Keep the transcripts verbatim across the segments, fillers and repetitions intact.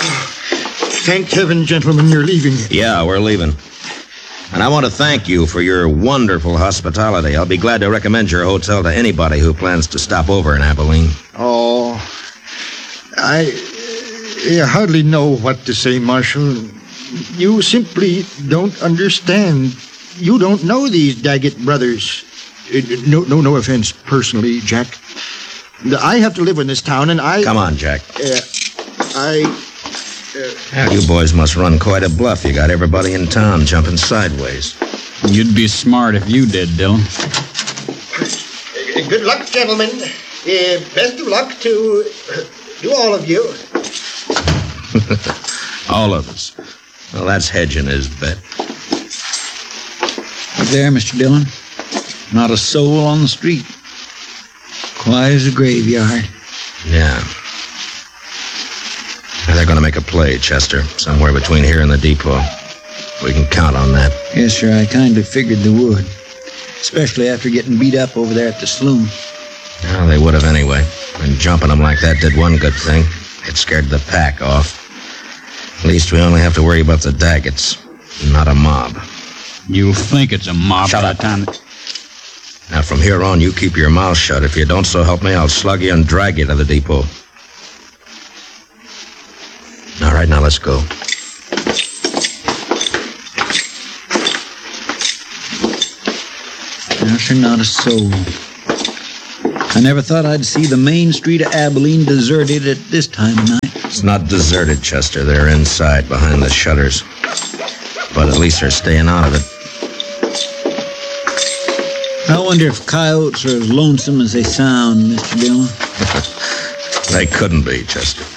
Thank heaven, gentlemen, you're leaving. Yeah, we're leaving. And I want to thank you for your wonderful hospitality. I'll be glad to recommend your hotel to anybody who plans to stop over in Abilene. Oh, I, I hardly know what to say, Marshal. You simply don't understand. You don't know these Daggett brothers. Uh, No, no, no offense personally, Jack. I have to live in this town, and I... Come on, Jack. Uh, I... Well, you boys must run quite a bluff. You got everybody in town jumping sideways. You'd be smart if you did, Dillon. Uh, Good luck, gentlemen. Uh, best of luck to, to all of you. All of us. Well, that's hedging his bet. Up there, Mister Dillon. Not a soul on the street. Quiet as a graveyard. Yeah. Now they're going to make a play, Chester, somewhere between here and the depot. We can count on that. Yes, sir, I kindly figured they would. Especially after getting beat up over there at the saloon. Well, they would have anyway. And jumping them like that did one good thing. It scared the pack off. At least we only have to worry about the Daggets, not a mob. You'll think it's a mob Shut by up. the time... That... Now, from here on, you keep your mouth shut. If you don't, so help me, I'll slug you and drag you to the depot. All right, now let's go. No, sir, not a soul. I never thought I'd see the main street of Abilene deserted at this time of night. It's not deserted, Chester. They're inside, behind the shutters. But at least they're staying out of it. I wonder if coyotes are as lonesome as they sound, Mister Dillon. They couldn't be, Chester.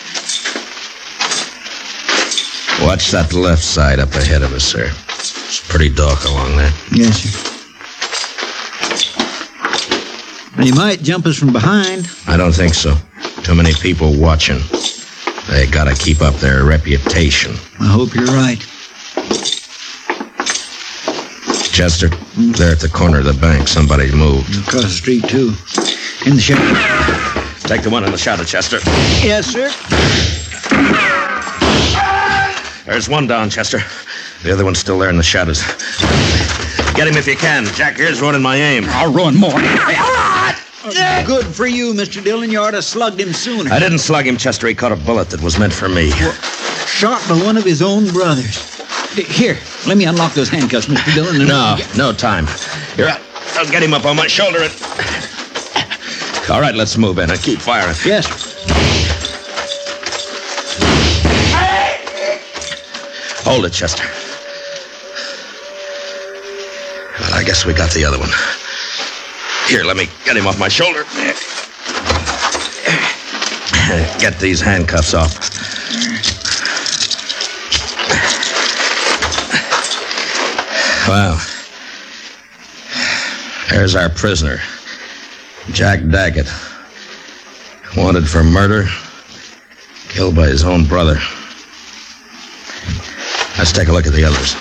Watch that left side up ahead of us, sir. It's pretty dark along there. Yes, sir. They might jump us from behind. I don't think so. Too many people watching. They gotta keep up their reputation. I hope you're right. Chester, there at the corner of the bank, somebody moved. Across the street, too. In the shadow. Take the one in the shadow, Chester. Yes, sir. There's one down, Chester. The other one's still there in the shadows. Get him if you can. Jack, here's ruining my aim. I'll ruin more. Good for you, Mister Dillon. You ought to have slugged him sooner. I didn't slug him, Chester. He caught a bullet that was meant for me. Well, shot by one of his own brothers. Here, let me unlock those handcuffs, Mister Dillon. and- No, no time. Here, I'll get him up on my shoulder and... All right, let's move in and keep firing. Yes, sir. Hold it, Chester. Well, I guess we got the other one. Here, let me get him off my shoulder. Get these handcuffs off. Well, there's our prisoner, Jack Daggett. Wanted for murder, killed by his own brother. Let's take a look at the others.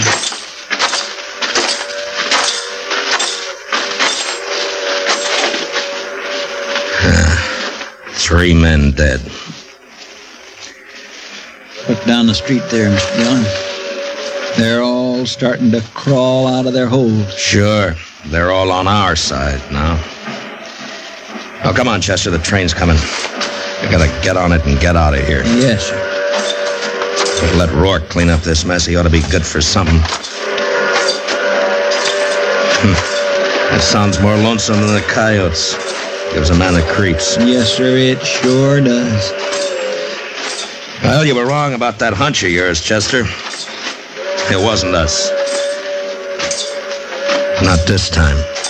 Uh, three men dead. Look down the street there, Mister Dillon. They're all starting to crawl out of their holes. Sure, they're all on our side now. Oh, come on, Chester, the train's coming. We gotta get on it and get out of here. Yes, sir. We'll let Rourke clean up this mess. He ought to be good for something. Hm. That sounds more lonesome than the coyotes. Gives a man the creeps. Yes, sir, it sure does. Well, you were wrong about that hunch of yours, Chester. It wasn't us. Not this time.